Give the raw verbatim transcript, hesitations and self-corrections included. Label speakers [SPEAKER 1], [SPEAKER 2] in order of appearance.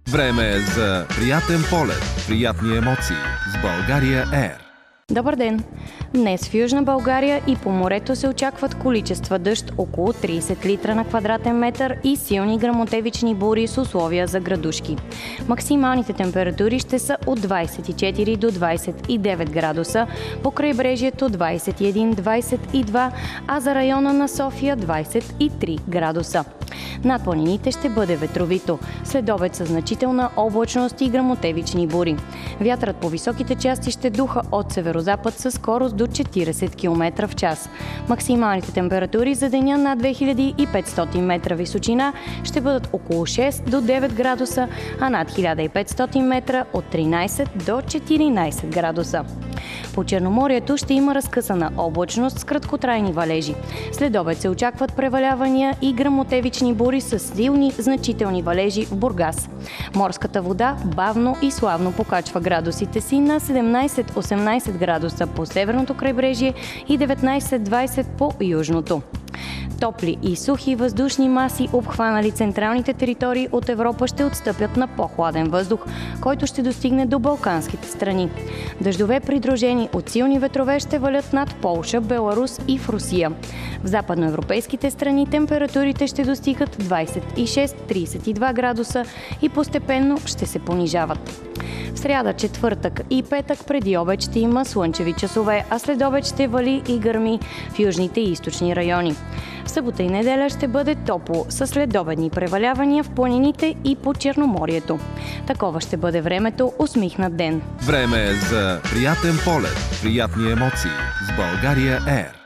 [SPEAKER 1] Време е за приятен полет, приятни емоции с България Ер.
[SPEAKER 2] Добър ден! Днес в Южна България и по морето се очакват количества дъжд около трийсет литра на квадратен метър и силни гръмотевични бури с условия за градушки. Максималните температури ще са от двайсет и четири до двайсет и девет градуса, по крайбрежието двайсет и един до двайсет и два, а за района на София двайсет и три градуса. Над планините ще бъде ветровито, следобед със значителна облачност и гръмотевични бури. Вятърът по високите части ще духа от северозапад със скорост до четирийсет километра в час. Максималните температури за деня на две хиляди и петстотин метра височина ще бъдат около шест до девет градуса, а над хиляда и петстотин метра от тринайсет до четиринайсет градуса. По Черноморието ще има разкъсана облачност с краткотрайни валежи. Следобед се очакват превалявания и гръмотевични бури с силни значителни валежи в Бургас. Морската вода бавно и славно покачва градусите си на седемнайсет-осемнайсет градуса по северното крайбрежие и деветнайсет-двайсет по южното. Топли и сухи въздушни маси, обхванали централните територии от Европа, ще отстъпят на по-хладен въздух, който ще достигне до балканските страни. Дъждове, придружени от силни ветрове, ще валят над Полша, Беларус и в Русия. В западноевропейските страни температурите ще достигат двайсет и шест до трийсет и два градуса и постепенно ще се понижават. В сряда, четвъртък и петък преди обед ще има слънчеви часове, а след обед ще вали и гърми в южните и източни райони. В събота и неделя ще бъде топло, с следобедни превалявания в планините и по Черноморието. Такова ще бъде времето, усмихнат ден.
[SPEAKER 1] Време е за приятен полет, приятни емоции с България Ер.